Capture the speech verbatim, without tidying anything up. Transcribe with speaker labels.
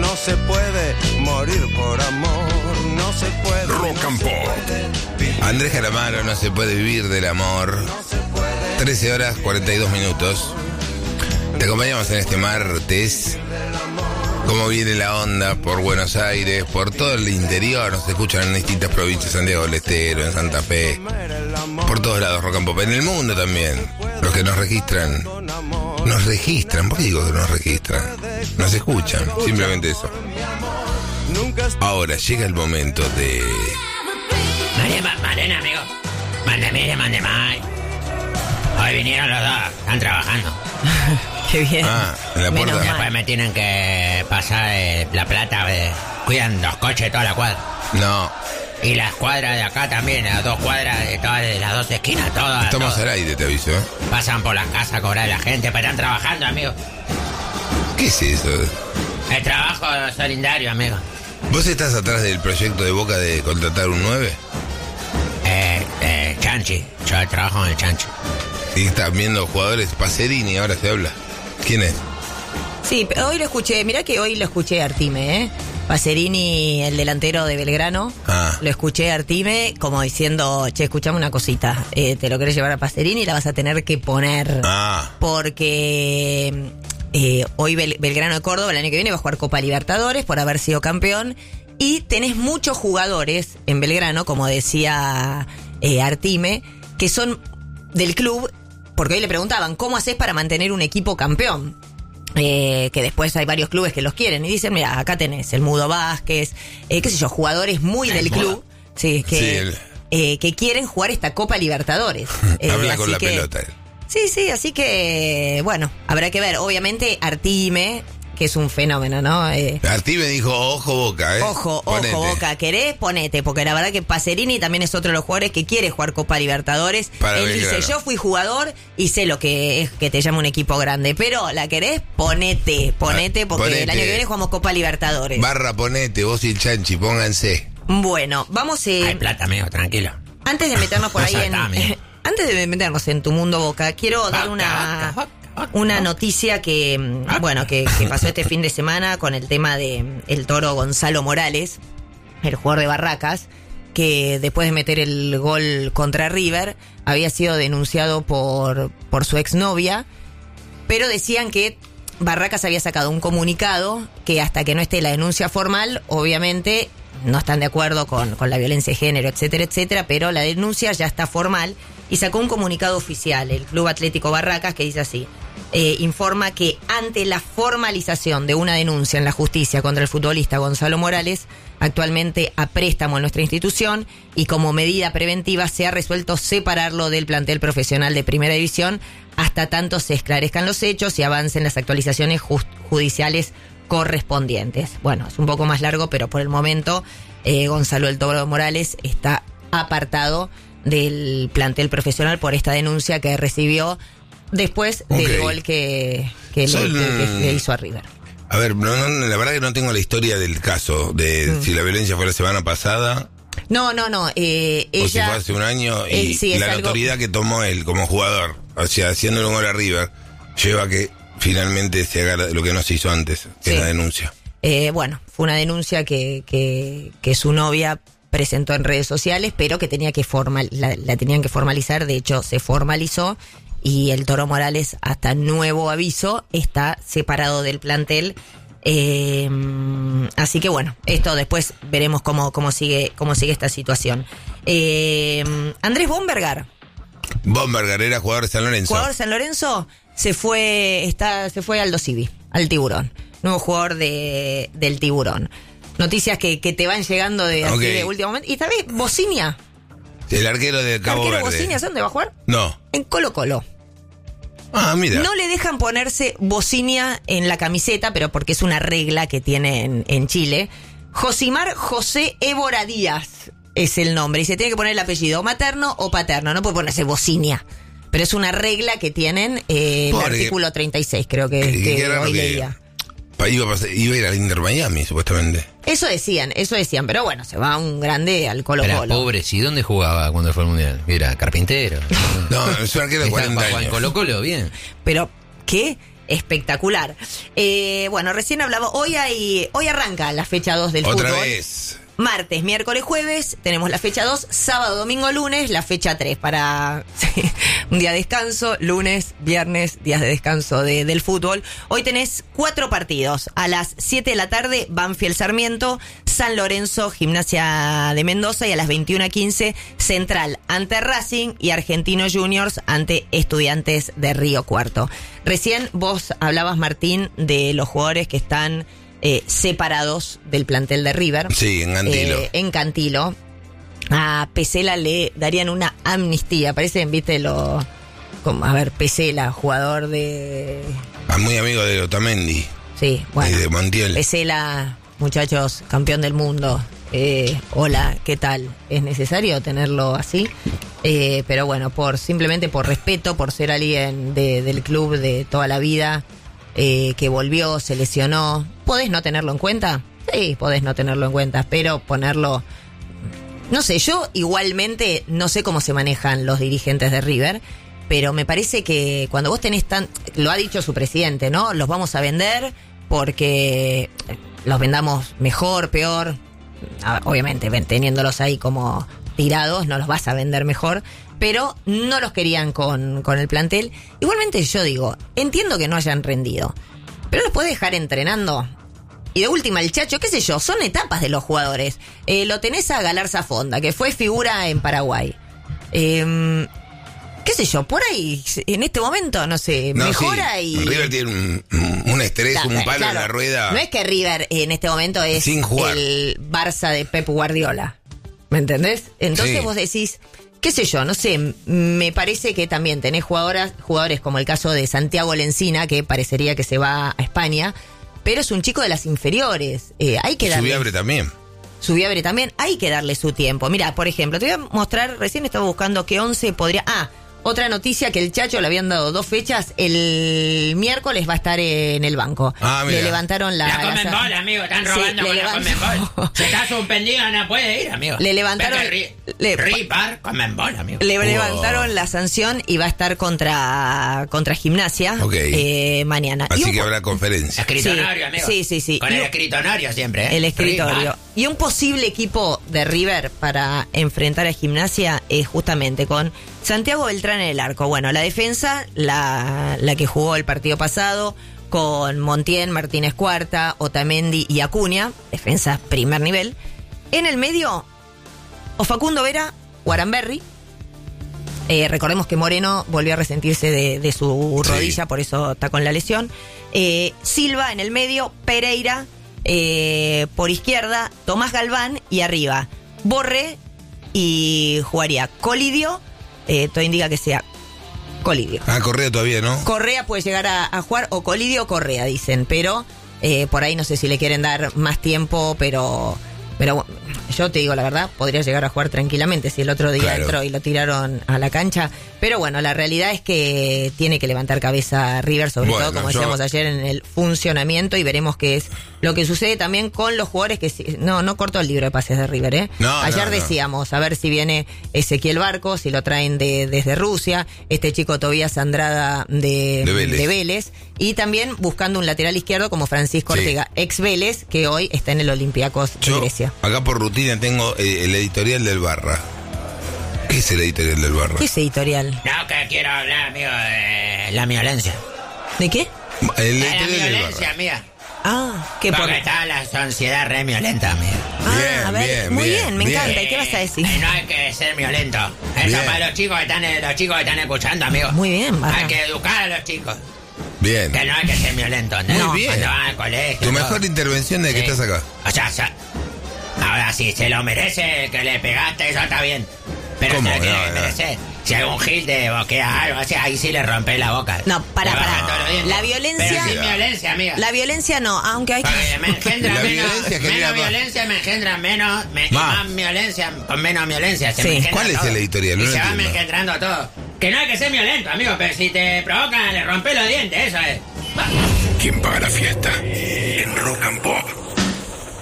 Speaker 1: no se puede morir por amor, no se puede.
Speaker 2: Rock and Pop.
Speaker 3: Andrés Calamaro, no se puede vivir del amor. trece horas cuarenta y dos minutos. Te acompañamos en este martes. Cómo viene la onda por Buenos Aires, por todo el interior. Nos escuchan en distintas provincias, Santiago del Estero, en Santa Fe, por todos lados, Rock and Pop. En el mundo también. Los que nos registran, nos registran. ¿Por qué digo que nos registran? Nos escuchan, simplemente eso. Ahora llega el momento de...
Speaker 4: Mande, mande, amigo. Mande, mire, mande, más. Hoy vinieron los dos, están trabajando.
Speaker 5: Qué bien.
Speaker 3: Ah, en la puerta.
Speaker 4: Después me tienen que pasar eh, la plata. Eh, cuidan los coches de toda la cuadra.
Speaker 3: No.
Speaker 4: Y las cuadras de acá también, las dos cuadras de todas de las dos esquinas, todas.
Speaker 3: Estamos
Speaker 4: todas.
Speaker 3: al aire, te aviso, ¿eh?
Speaker 4: Pasan por las casas a cobrar a la gente, pero están trabajando, amigo.
Speaker 3: ¿Qué es eso?
Speaker 4: El trabajo solidario, amigo.
Speaker 3: ¿Vos estás atrás del proyecto de Boca de contratar un nueve?
Speaker 4: Eh, eh, Chanchi. Yo trabajo en el Chanchi.
Speaker 3: Y estás viendo jugadores, Pacerini, ahora se habla. ¿Quién es?
Speaker 5: Sí, hoy lo escuché, mirá que hoy lo escuché a Artime, ¿eh? Pacerini, el delantero de Belgrano,
Speaker 3: Ah.
Speaker 5: lo escuché a Artime como diciendo, che, escuchame una cosita, eh, te lo querés llevar a Pacerini y la vas a tener que poner,
Speaker 3: Ah.
Speaker 5: porque eh, hoy Bel- Belgrano de Córdoba el año que viene va a jugar Copa Libertadores por haber sido campeón y tenés muchos jugadores en Belgrano, como decía eh, Artime, que son del club, porque hoy le preguntaban, ¿cómo haces para mantener un equipo campeón? Eh, que después hay varios clubes que los quieren y dicen, mira, acá tenés el Mudo Vázquez, eh, qué sé yo, jugadores muy del club, sí, que,
Speaker 3: Sí, el-
Speaker 5: eh, que quieren jugar esta Copa Libertadores. Eh,
Speaker 3: Habla con
Speaker 5: así
Speaker 3: la
Speaker 5: que-
Speaker 3: pelota.
Speaker 5: Sí, sí, así que, bueno, habrá que ver. Obviamente, Artime, que es un fenómeno, ¿no? Eh,
Speaker 3: Artime dijo, ojo Boca, ¿eh?
Speaker 5: Ojo,
Speaker 3: Ponete.
Speaker 5: ojo, Boca, ¿querés? Ponete, porque la verdad que Pacerini también es otro de los jugadores que quiere jugar Copa Libertadores.
Speaker 3: Para
Speaker 5: Él
Speaker 3: Belgrano.
Speaker 5: dice, yo fui jugador y sé lo que es que te llama un equipo grande, pero ¿la querés? Ponete, ponete, porque
Speaker 3: Ponete.
Speaker 5: el año que viene jugamos Copa Libertadores.
Speaker 3: Barra, ponete, vos y el Chanchi, pónganse.
Speaker 5: Bueno, vamos eh,
Speaker 4: Hay plata, amigo, tranquilo.
Speaker 5: antes de meternos por ahí
Speaker 4: Ya
Speaker 5: en...
Speaker 4: está, amigo.
Speaker 5: Antes de meternos en tu mundo, Boca, quiero dar
Speaker 4: Boca,
Speaker 5: una...
Speaker 4: Boca, Boca,
Speaker 5: Una
Speaker 4: Boca.
Speaker 5: noticia que, mm, bueno, que, que pasó este fin de semana con el tema de mm, el toro Gonzalo Morales, el jugador de Barracas, que después de meter el gol contra River, había sido denunciado por, por su exnovia, pero decían que Barracas había sacado un comunicado que hasta que no esté la denuncia formal, obviamente no están de acuerdo con, con la violencia de género, etcétera, etcétera, pero la denuncia ya está formal y sacó un comunicado oficial, el Club Atlético Barracas, que dice así, eh, informa que ante la formalización de una denuncia en la justicia contra el futbolista Gonzalo Morales, actualmente a préstamo en nuestra institución, y como medida preventiva se ha resuelto separarlo del plantel profesional de Primera División hasta tanto se esclarezcan los hechos y avancen las actualizaciones just- judiciales correspondientes. Bueno, es un poco más largo, pero por el momento eh, Gonzalo El Toro Morales está apartado del plantel profesional por esta denuncia que recibió después del
Speaker 3: Ok.
Speaker 5: gol que, que, le,
Speaker 3: Son-
Speaker 5: que- que le hizo a River.
Speaker 3: A ver, no, no, la verdad que no tengo la historia del caso, de
Speaker 5: Mm.
Speaker 3: si la violencia fue la semana pasada
Speaker 5: No, no, no. Eh,
Speaker 3: o si
Speaker 5: ella,
Speaker 3: fue hace un año y
Speaker 5: eh, sí, es
Speaker 3: la
Speaker 5: algo-
Speaker 3: notoriedad que tomó él como jugador, o sea, haciéndole un gol a River, lleva a que finalmente se haga lo que no se hizo antes, que
Speaker 5: Sí.
Speaker 3: es la denuncia.
Speaker 5: Eh, bueno, fue una denuncia que, que, que su novia presentó en redes sociales, pero que tenía que formal, la, la tenían que formalizar. De hecho, se formalizó y el Toro Morales, hasta nuevo aviso, está separado del plantel. Eh, así que bueno, esto después veremos cómo, cómo sigue, cómo sigue esta situación. Eh, Andrés Bombergar,
Speaker 3: Bomberger era jugador de San Lorenzo.
Speaker 5: jugador de San Lorenzo, se fue, está, se fue al Aldo Civi, al Tiburón, nuevo jugador de, del Tiburón. Noticias que, que te van llegando de, así
Speaker 3: Ok.
Speaker 5: de último momento. Y tal vez Bocinia,
Speaker 3: El arquero de
Speaker 5: el
Speaker 3: Cabo
Speaker 5: arquero
Speaker 3: Verde.
Speaker 5: Bocinia, ¿sabes dónde va a jugar?
Speaker 3: No.
Speaker 5: En Colo Colo.
Speaker 3: Ah, mira.
Speaker 5: No le dejan ponerse Bocinia en la camiseta, pero porque es una regla que tiene en, en Chile. Josimar José Évora Díaz es el nombre. Y se tiene que poner el apellido, o materno o paterno. No puede ponerse Bocinia. Pero es una regla que tienen, eh, el
Speaker 3: Pobre.
Speaker 5: artículo treinta y seis, creo que,
Speaker 3: Qué-
Speaker 5: que
Speaker 3: qué raro
Speaker 5: hoy
Speaker 3: que-
Speaker 5: leía.
Speaker 3: Pa- Iba a, pasar- iba a ir al Inter Miami, supuestamente.
Speaker 5: Eso decían, eso decían. Pero bueno, se va un grande al Colo
Speaker 2: Era
Speaker 5: Colo.
Speaker 2: pobre, ¿y dónde jugaba cuando fue al mundial? Era carpintero.
Speaker 3: No, es un arquero de
Speaker 2: Estaba
Speaker 3: cuarenta
Speaker 2: en
Speaker 3: años.
Speaker 2: Colo Colo, bien.
Speaker 5: Pero, ¿qué? espectacular. Eh, bueno, recién hablaba, hoy hay, hoy arranca la fecha dos del
Speaker 3: Otra
Speaker 5: fútbol.
Speaker 3: vez.
Speaker 5: Martes, miércoles, jueves, tenemos la fecha dos, sábado, domingo, lunes, la fecha tres para sí, un día de descanso, lunes, viernes, días de descanso de, del fútbol. Hoy tenés cuatro partidos. A las siete de la tarde, Banfield Sarmiento, San Lorenzo, Gimnasia de Mendoza, y a las veintiuna quince, Central ante Racing y Argentino Juniors ante Estudiantes de Río Cuarto. Recién vos hablabas, Martín, de los jugadores que están Eh, separados del plantel de River.
Speaker 3: Sí, en Cantilo.
Speaker 5: Eh, en Cantilo. A Pesela le darían una amnistía. Parecen, viste, lo. Como, a ver, Pesela, jugador de.
Speaker 3: Ah, muy amigo de Otamendi.
Speaker 5: Sí, bueno.
Speaker 3: Y de Montiel.
Speaker 5: Pesela, muchachos, campeón del mundo. Eh, hola, ¿qué tal? ¿Es necesario tenerlo así? Eh, pero bueno, por simplemente por respeto, por ser alguien de, del club de toda la vida. Eh, que volvió, se lesionó. ¿Podés no tenerlo en cuenta? Sí, podés no tenerlo en cuenta, pero ponerlo... No sé, yo igualmente no sé cómo se manejan los dirigentes de River, pero me parece que cuando vos tenés tan... Lo ha dicho su presidente, ¿no? Los vamos a vender porque los vendamos mejor, peor. Obviamente, teniéndolos ahí como tirados, no los vas a vender mejor, pero no los querían con, con el plantel. Igualmente yo digo, entiendo que no hayan rendido, pero los podés dejar entrenando. Y de última el Chacho, qué sé yo, son etapas de los jugadores. Eh, lo tenés a Galarza Fonda, que fue figura en Paraguay. Eh, qué sé yo, por ahí, en este momento, no sé,
Speaker 3: No,
Speaker 5: mejora
Speaker 3: sí.
Speaker 5: y...
Speaker 3: River tiene un, un estrés,
Speaker 5: Claro,
Speaker 3: un palo
Speaker 5: claro.
Speaker 3: en la rueda.
Speaker 5: No es que River en este momento es
Speaker 3: Sin jugar.
Speaker 5: el Barça de Pep Guardiola. ¿Me entendés? Entonces
Speaker 3: Sí.
Speaker 5: vos decís, qué sé yo, no sé, me parece que también tenés jugadoras, jugadores como el caso de Santiago Lencina, que parecería que se va a España, pero es un chico de las inferiores. Eh, hay que darle...
Speaker 3: Subiabre también.
Speaker 5: Subiabre también, hay que darle su tiempo. Mira, por ejemplo, te voy a mostrar, recién estaba buscando qué once podría... Ah, otra noticia, que el Chacho le habían dado dos fechas, el miércoles va a estar en el banco.
Speaker 3: Ah, mira.
Speaker 5: Le levantaron la...
Speaker 4: La
Speaker 5: la-
Speaker 4: Conmebol, amigo, están
Speaker 5: Sí,
Speaker 4: robando
Speaker 5: le
Speaker 4: con la
Speaker 5: levantó-
Speaker 4: Conmebol. Se está suspendido, no puede ir, amigo.
Speaker 5: Le levantaron-
Speaker 4: Vete, ri,
Speaker 5: le-
Speaker 4: Ripar, Conmebol, amigo.
Speaker 5: Le
Speaker 3: Wow.
Speaker 5: levantaron la sanción y va a estar contra contra Gimnasia
Speaker 3: Ok.
Speaker 5: eh, mañana. Y
Speaker 3: Así
Speaker 5: un
Speaker 3: que
Speaker 5: po-
Speaker 3: habrá conferencia.
Speaker 4: Escritorio,
Speaker 5: Sí,
Speaker 4: amigo.
Speaker 5: sí, sí, sí.
Speaker 4: Con
Speaker 5: Y
Speaker 4: el
Speaker 5: un-
Speaker 4: escritorio siempre, ¿eh?
Speaker 5: el escritorio.
Speaker 4: Ripar.
Speaker 5: Y un posible equipo de River para enfrentar a Gimnasia es justamente con Santiago Beltrán en el arco. Bueno, la defensa, la, la que jugó el partido pasado, con Montiel, Martínez Cuarta, Otamendi y Acuña, defensa primer nivel. En el medio, o Facundo Vera o Aramberri. Eh, recordemos que Moreno volvió a resentirse de, de su
Speaker 3: Sí.
Speaker 5: rodilla, por eso está con la lesión. Eh, Silva en el medio, Pereira eh, por izquierda, Tomás Galván y arriba Borré, y jugaría Colidio, eh, todo indica que sea Colidio.
Speaker 3: Ah, Correa todavía, ¿no?
Speaker 5: Correa puede llegar a, a jugar, o Colidio o Correa, dicen, pero eh, por ahí no sé si le quieren dar más tiempo, pero... Pero yo te digo la verdad, podría llegar a jugar tranquilamente si el otro día
Speaker 3: Claro.
Speaker 5: entró y lo tiraron a la cancha. Pero bueno, la realidad es que tiene que levantar cabeza River, sobre
Speaker 3: Bueno,
Speaker 5: todo, como
Speaker 3: yo-
Speaker 5: decíamos ayer, en el funcionamiento, y veremos qué es lo que sucede también con los jugadores que... si- No, no cortó el libro de pases de River, ¿eh?
Speaker 3: No,
Speaker 5: ayer
Speaker 3: no, no.
Speaker 5: decíamos, a ver si viene Ezequiel Barco, si lo traen de, desde Rusia, este chico Tobías Andrada de,
Speaker 3: De Vélez.
Speaker 5: de Vélez, y también buscando un lateral izquierdo como Francisco
Speaker 3: Sí.
Speaker 5: Ortega, ex Vélez, que hoy está en el Olympiacos de
Speaker 3: Yo,
Speaker 5: Grecia.
Speaker 3: acá por rutina tengo eh, el editorial del Barra. ¿Qué es el editorial del Barra?
Speaker 5: ¿Qué es editorial?
Speaker 4: No, que quiero hablar, amigo, de la violencia.
Speaker 5: ¿De qué?
Speaker 3: El
Speaker 4: De la
Speaker 3: editorial del
Speaker 4: violencia,
Speaker 3: Barra.
Speaker 4: amiga.
Speaker 5: Ah, que por...
Speaker 4: Porque está la sociedad re violenta, amiga.
Speaker 5: Ah,
Speaker 3: Bien,
Speaker 5: a ver,
Speaker 3: bien,
Speaker 5: muy
Speaker 3: bien,
Speaker 5: bien, me
Speaker 3: bien.
Speaker 5: encanta. ¿Y qué vas a decir?
Speaker 4: Eh, no hay que ser violento. Eso
Speaker 3: Bien.
Speaker 4: para los chicos que están, los chicos que están escuchando, amigo.
Speaker 5: Muy bien, Barra.
Speaker 4: Hay que educar a los chicos.
Speaker 3: Bien.
Speaker 4: Que no hay que ser violento, ¿no?
Speaker 3: Muy bien.
Speaker 4: Cuando van al colegio.
Speaker 3: Tu
Speaker 4: todo.
Speaker 3: mejor intervención de que
Speaker 4: Sí.
Speaker 3: estás acá.
Speaker 4: O sea, o sea, ahora sí, se lo merece que le pegaste, eso está bien. Pero
Speaker 3: ¿Cómo?
Speaker 4: se lo tiene
Speaker 3: No,
Speaker 4: que
Speaker 3: no.
Speaker 4: merecer. Si algún gil te boquea algo, o sea, ahí sí le rompe la boca.
Speaker 5: No, pará,
Speaker 4: Le bajan
Speaker 5: pará.
Speaker 4: todos los dientes.
Speaker 5: La violencia-
Speaker 4: Pero sin violencia, amiga.
Speaker 5: La violencia no, aunque hay que...
Speaker 4: Porque me engendra
Speaker 3: La
Speaker 4: menos,
Speaker 3: violencia genera
Speaker 4: menos
Speaker 3: más.
Speaker 4: violencia, me engendra menos, me, y
Speaker 3: Más.
Speaker 4: más violencia, con menos violencia. Se
Speaker 5: Sí.
Speaker 4: me engendra
Speaker 3: ¿Cuál es
Speaker 4: todo.
Speaker 3: el editorial?
Speaker 4: Y
Speaker 3: No lo
Speaker 4: se va
Speaker 3: entiendo.
Speaker 4: engendrando todo. Que no hay que ser violento, amigo, pero si te provocan, le rompe los dientes, eso es.
Speaker 6: ¿Quién paga la fiesta? En Rock and Pop.